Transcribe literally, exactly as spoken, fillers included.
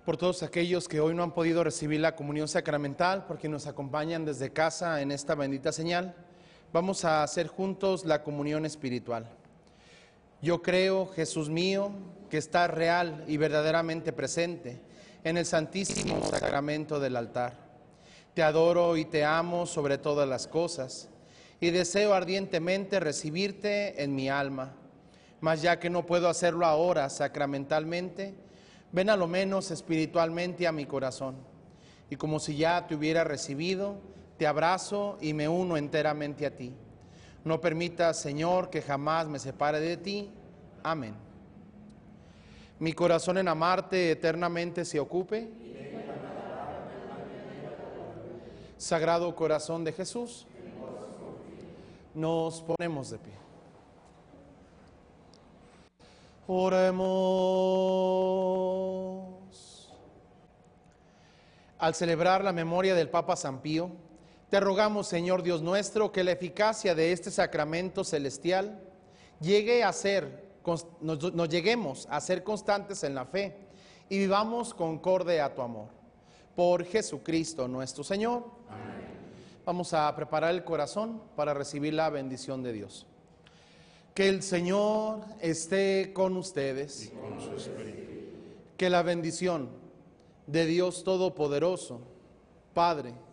Por todos aquellos que hoy no han podido recibir la comunión sacramental, porque nos acompañan desde casa en esta bendita señal, vamos a hacer juntos la comunión espiritual. Yo creo, Jesús mío, que estás real y verdaderamente presente en el santísimo sacramento del altar. Te adoro y te amo sobre todas las cosas, y deseo ardientemente recibirte en mi alma. Mas ya que no puedo hacerlo ahora sacramentalmente, ven a lo menos espiritualmente a mi corazón. Y como si ya te hubiera recibido, te abrazo y me uno enteramente a ti. No permitas, Señor, que jamás me separe de ti. Amén. Mi corazón en amarte eternamente se ocupe. Sagrado Corazón de Jesús, nos ponemos de pie. Oremos. Al celebrar la memoria del Papa San Pío, te rogamos, Señor Dios nuestro, que la eficacia de este sacramento celestial llegue a ser, nos, nos lleguemos a ser constantes en la fe y vivamos concorde a tu amor. Por Jesucristo nuestro Señor. Amén. Vamos a preparar el corazón para recibir la bendición de Dios. Que el Señor esté con ustedes. Y con su espíritu. Que la bendición de Dios Todopoderoso, Padre,